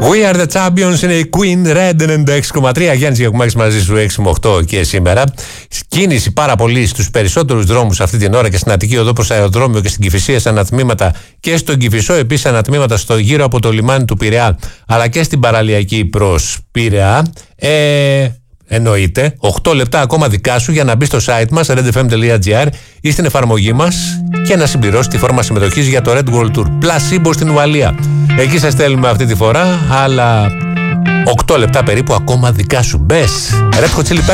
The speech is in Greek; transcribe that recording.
We are the champions, είναι η Queen, Red 96,3. Γιάννης Γιακουμάκης μαζί σου 6 με 8 και σήμερα. Κίνηση πάρα πολύ στους περισσότερους δρόμους αυτή την ώρα και στην Αττική Οδό προς αεροδρόμιο και στην Κηφισία σε ανατμήματα και στον Κηφισό επίσης ανατμήματα στο γύρω από το λιμάνι του Πειραιά αλλά και στην παραλιακή προς Πειραιά. Εννοείται, 8 λεπτά ακόμα δικά σου για να μπει στο site μας redfm.gr ή στην εφαρμογή μας και να συμπληρώσει τη φόρμα συμμετοχής για το Red World Tour. Πλασίμπο στην Ουαλία. Εκεί σας στέλνουμε αυτή τη φορά, αλλά 8 λεπτά περίπου ακόμα δικά σου. Μπες! Red Hot Chili Peppers.